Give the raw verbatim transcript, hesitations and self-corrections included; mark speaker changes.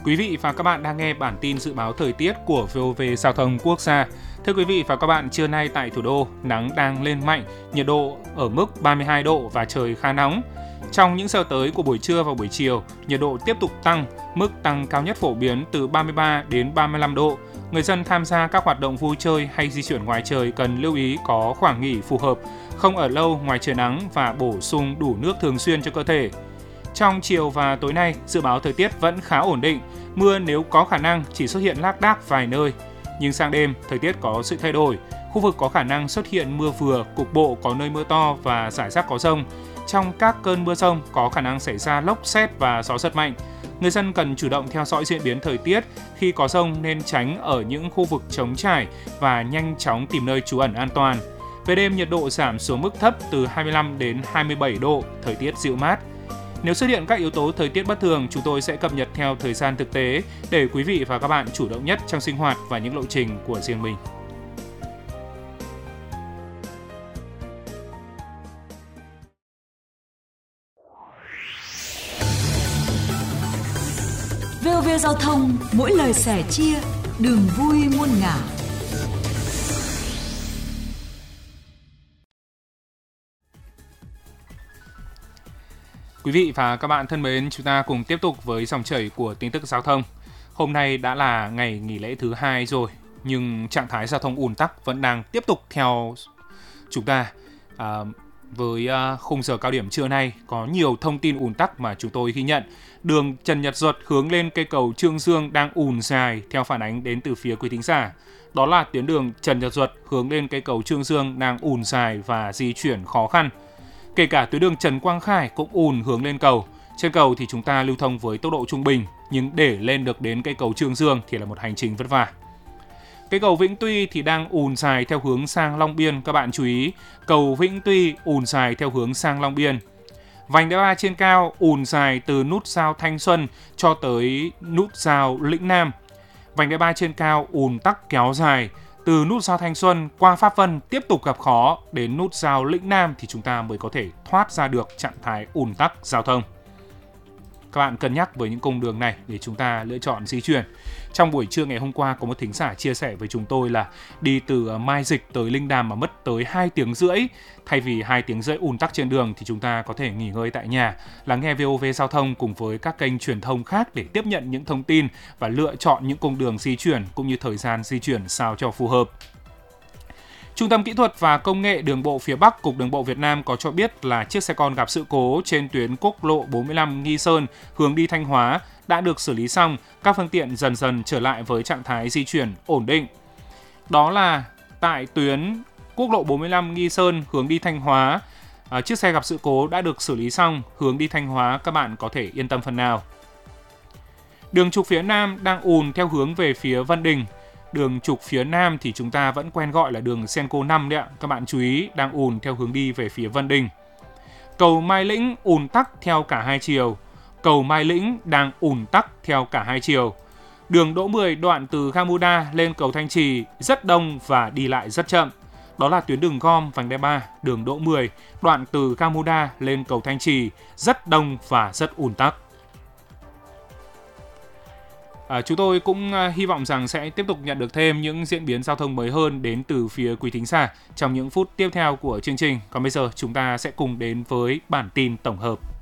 Speaker 1: Quý vị và các bạn đang nghe bản tin dự báo thời tiết của vê o vê Giao thông Quốc gia. Thưa quý vị và các bạn, trưa nay tại thủ đô, nắng đang lên mạnh, nhiệt độ ở mức ba mươi hai độ và trời khá nóng. Trong những giờ tới của buổi trưa và buổi chiều, nhiệt độ tiếp tục tăng, mức tăng cao nhất phổ biến từ ba mươi ba đến ba mươi lăm độ. Người dân tham gia các hoạt động vui chơi hay di chuyển ngoài trời cần lưu ý có khoảng nghỉ phù hợp, không ở lâu ngoài trời nắng và bổ sung đủ nước thường xuyên cho cơ thể. Trong chiều và tối nay, dự báo thời tiết vẫn khá ổn định, mưa nếu có khả năng chỉ xuất hiện lác đác vài nơi. Nhưng sang đêm, thời tiết có sự thay đổi, khu vực có khả năng xuất hiện mưa vừa, cục bộ có nơi mưa to và rải rác có dông. Trong các cơn mưa dông có khả năng xảy ra lốc sét và gió giật mạnh. Người dân cần chủ động theo dõi diễn biến thời tiết, khi có dông nên tránh ở những khu vực trống trải và nhanh chóng tìm nơi trú ẩn an toàn. Về đêm, nhiệt độ giảm xuống mức thấp từ hai mươi lăm đến hai mươi bảy độ, thời tiết dịu mát. Nếu xuất hiện các yếu tố thời tiết bất thường, chúng tôi sẽ cập nhật theo thời gian thực tế để quý vị và các bạn chủ động nhất trong sinh hoạt và những lộ trình của riêng mình.
Speaker 2: vê o vê Giao thông, mỗi lời sẻ chia, đường vui muôn ngả.
Speaker 1: Quý vị và các bạn thân mến, chúng ta cùng tiếp tục với dòng chảy của tin tức giao thông. Hôm nay đã là ngày nghỉ lễ thứ hai rồi, nhưng trạng thái giao thông ùn tắc vẫn đang tiếp tục theo chúng ta. À, với uh, khung giờ cao điểm trưa nay, có nhiều thông tin ùn tắc mà chúng tôi ghi nhận. Đường Trần Nhật Duật hướng lên cây cầu Trương Dương đang ùn dài theo phản ánh đến từ phía quý thính giả. Đó là tuyến đường Trần Nhật Duật hướng lên cây cầu Trương Dương đang ùn dài và di chuyển khó khăn. Kể cả tuyến đường Trần Quang Khải cũng ùn hướng lên cầu. Trên cầu thì chúng ta lưu thông với tốc độ trung bình, nhưng để lên được đến cây cầu Trương Dương thì là một hành trình vất vả. Cây cầu Vĩnh Tuy thì đang ùn dài theo hướng sang Long Biên. Các bạn chú ý, cầu Vĩnh Tuy ùn dài theo hướng sang Long Biên. Vành đai ba trên cao ùn dài từ nút giao Thanh Xuân cho tới nút giao Lĩnh Nam. Vành đai ba trên cao ùn tắc kéo dài từ nút giao Thanh Xuân qua Pháp Vân tiếp tục gặp khó đến nút giao Lĩnh Nam thì chúng ta mới có thể thoát ra được trạng thái ùn tắc giao thông. Các bạn cân nhắc với những cung đường này để chúng ta lựa chọn di chuyển. Trong buổi trưa ngày hôm qua có một thính giả chia sẻ với chúng tôi là đi từ Mai Dịch tới Linh Đàm mà mất tới hai tiếng rưỡi. Thay vì hai tiếng rưỡi ùn tắc trên đường thì chúng ta có thể nghỉ ngơi tại nhà, lắng nghe vê o vê Giao thông cùng với các kênh truyền thông khác để tiếp nhận những thông tin và lựa chọn những cung đường di chuyển cũng như thời gian di chuyển sao cho phù hợp. Trung tâm Kỹ thuật và Công nghệ Đường bộ phía Bắc, Cục Đường bộ Việt Nam có cho biết là chiếc xe con gặp sự cố trên tuyến quốc lộ bốn mươi lăm Nghi Sơn hướng đi Thanh Hóa đã được xử lý xong, các phương tiện dần dần trở lại với trạng thái di chuyển ổn định. Đó là tại tuyến quốc lộ bốn mươi lăm Nghi Sơn hướng đi Thanh Hóa, à, chiếc xe gặp sự cố đã được xử lý xong, hướng đi Thanh Hóa các bạn có thể yên tâm phần nào. Đường trục phía Nam đang ùn theo hướng về phía Vân Đình. Đường trục phía Nam thì chúng ta vẫn quen gọi là đường Senco năm đấy ạ. Các bạn chú ý, đang ùn theo hướng đi về phía Vân Đình. Cầu Mai Lĩnh ùn tắc theo cả hai chiều. Cầu Mai Lĩnh đang ùn tắc theo cả hai chiều. Đường Đỗ mười đoạn từ Gamuda lên cầu Thanh Trì rất đông và đi lại rất chậm. Đó là tuyến đường gom vành đai ba, đường Đỗ mười đoạn từ Gamuda lên cầu Thanh Trì rất đông và rất ùn tắc. À, chúng tôi cũng uh, hy vọng rằng sẽ tiếp tục nhận được thêm những diễn biến giao thông mới hơn đến từ phía quý thính giả trong những phút tiếp theo của chương trình. Còn bây giờ chúng ta sẽ cùng đến với bản tin tổng hợp.